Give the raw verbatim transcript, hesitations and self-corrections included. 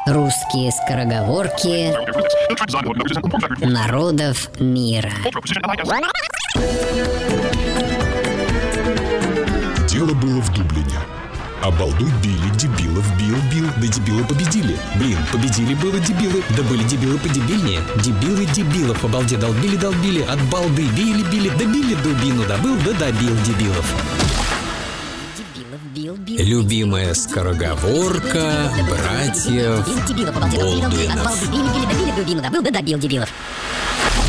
Русские скороговорки народов мира. Дело было в Дублине. А балду били, дебилов бил, бил, да дебилы победили. Блин, победили было дебилы, да были дебилы подебильнее. Дебилы дебилов по балде долбили, долбили, от балды били, били, добили дубину, добыл, да добил дебилов. Любимая скороговорка братьев Болдуинов.